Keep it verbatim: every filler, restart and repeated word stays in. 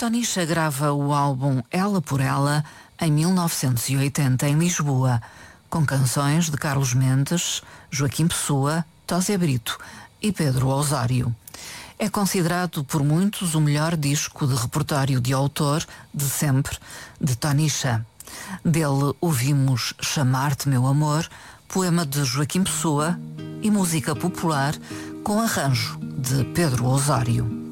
Tonisha grava o álbum Ela por Ela em mil novecentos e oitenta em Lisboa, com canções de Carlos Mendes, Joaquim Pessoa, Tosé Brito e Pedro Osório. É considerado por muitos o melhor disco de repertório de autor de sempre de Tonisha. Dele ouvimos Chamar-te Meu Amor, poema de Joaquim Pessoa e música popular com arranjo de Pedro Osório.